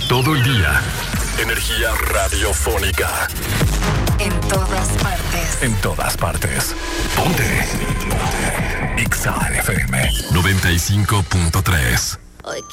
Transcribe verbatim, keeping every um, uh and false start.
Todo el día. Energía radiofónica. En todas partes. En todas partes. Ponte. Ponte. X A F M noventa y cinco punto tres. Hoy